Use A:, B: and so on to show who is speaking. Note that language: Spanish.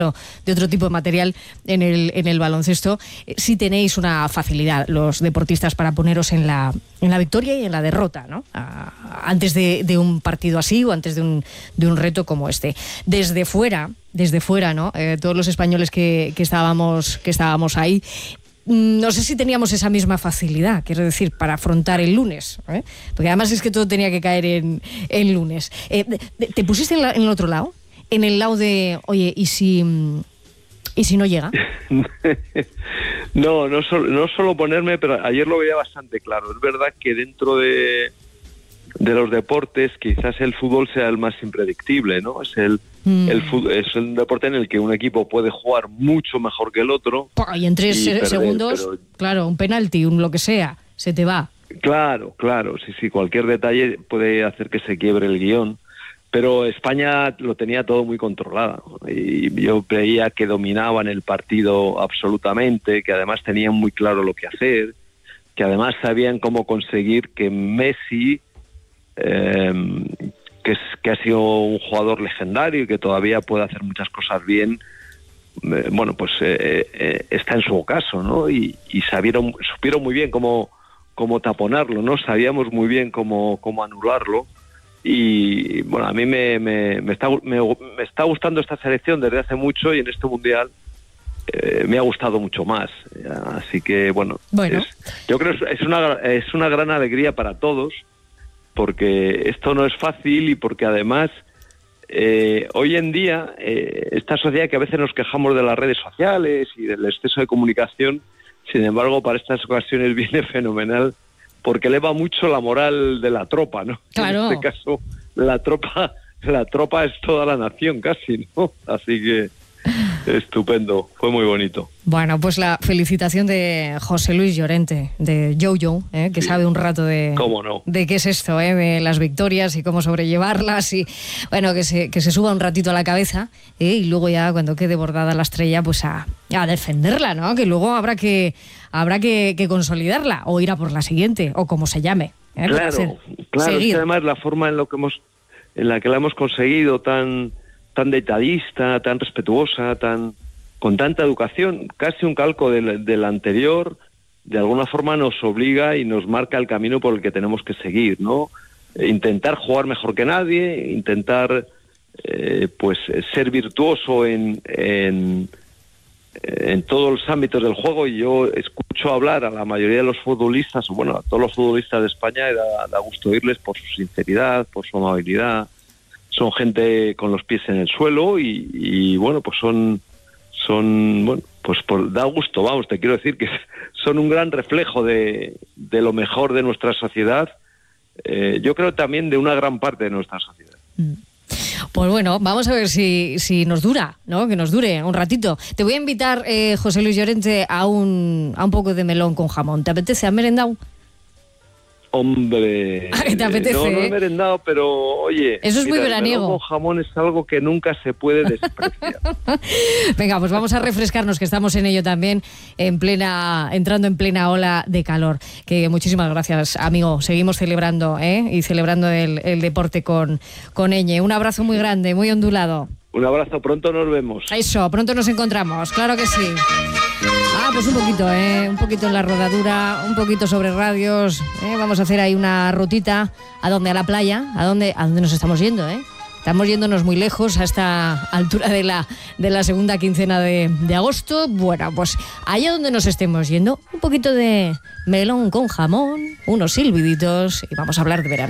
A: de otro tipo de material en el baloncesto, sí tenéis una facilidad los deportistas para poneros en la victoria y en la derrota, ¿no? Antes de un partido así o antes de un reto como este. Desde fuera, ¿no? Todos los españoles que estábamos ahí, no sé si teníamos esa misma facilidad, quiero decir, para afrontar el lunes, ¿eh? Porque además es que todo tenía que caer en lunes. ¿Te pusiste en el otro lado? En el lado de, oye, ¿y si no llega?
B: No solo ponerme, pero ayer lo veía bastante claro. Es verdad que dentro de los deportes quizás el fútbol sea el más impredictible, ¿no? Es el un deporte en el que un equipo puede jugar mucho mejor que el otro.
A: Y en 3 segundos, claro, un penalti, lo que sea, se te va. Claro,
B: sí, cualquier detalle puede hacer que se quiebre el guión. Pero España lo tenía todo muy controlado y yo veía que dominaban el partido absolutamente, que además tenían muy claro lo que hacer, que además sabían cómo conseguir que Messi, que ha sido un jugador legendario y que todavía puede hacer muchas cosas bien, está en su ocaso, ¿no? Y supieron muy bien cómo taponarlo, ¿no? Sabíamos muy bien cómo anularlo. Y bueno, a mí me está gustando esta selección desde hace mucho, y en este mundial me ha gustado mucho más. Así que bueno. Yo creo que es una gran alegría para todos, porque esto no es fácil y porque además hoy en día esta sociedad, que a veces nos quejamos de las redes sociales y del exceso de comunicación, sin embargo para estas ocasiones viene fenomenal, porque eleva mucho la moral de la tropa, ¿no?
A: Claro.
B: En este caso, la tropa es toda la nación casi, ¿no? Así que estupendo, fue muy bonito.
A: Bueno, pues la felicitación de José Luis Llorente, de Jojo, que sí sabe un rato de qué es esto, de las victorias y cómo sobrellevarlas, y bueno, que se suba un ratito a la cabeza, y luego ya cuando quede bordada la estrella, pues a defenderla, ¿no? Que luego habrá que consolidarla o ir a por la siguiente, o como se llame.
B: Claro, es que además la forma en la que la hemos conseguido, tan detallista, tan respetuosa, con tanta educación, casi un calco del anterior, de alguna forma nos obliga y nos marca el camino por el que tenemos que seguir, ¿no? Intentar jugar mejor que nadie, intentar ser virtuoso en todos los ámbitos del juego. Y yo escucho hablar a la mayoría de los futbolistas, o bueno, a todos los futbolistas de España, y da gusto oírles por su sinceridad, por su amabilidad. Son gente con los pies en el suelo y bueno, pues da gusto, vamos, te quiero decir que son un gran reflejo de lo mejor de nuestra sociedad, yo creo también de una gran parte de nuestra sociedad.
A: Pues bueno, vamos a ver si nos dura, ¿no? Que nos dure un ratito. Te voy a invitar, José Luis Llorente, a un poco de melón con jamón. ¿Te apetece? ¿Has merendado?
B: Hombre,
A: ¿te apetece?
B: No he merendado, pero oye,
A: eso es muy veraniego.
B: El melón con jamón es algo que nunca se puede despreciar.
A: Venga, pues vamos a refrescarnos, que estamos en ello también, entrando en plena ola de calor. Que muchísimas gracias, amigo. Seguimos celebrando, y celebrando el deporte con Eñe. Un abrazo muy grande, muy ondulado.
B: Un abrazo, pronto nos vemos.
A: Eso, pronto nos encontramos, claro que sí. Pues un poquito en la rodadura, un poquito sobre radios, vamos a hacer ahí una rutita. ¿A dónde? A la playa. ¿A dónde nos estamos yendo, Estamos yéndonos muy lejos, a esta altura de la segunda quincena de agosto. Bueno, pues allá donde nos estemos yendo, un poquito de melón con jamón, unos silbiditos, y vamos a hablar de verano.